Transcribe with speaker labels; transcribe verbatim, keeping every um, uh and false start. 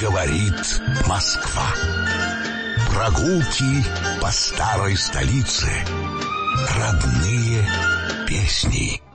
Speaker 1: говорит Москва. Прогулки по старой столице. Родные песни.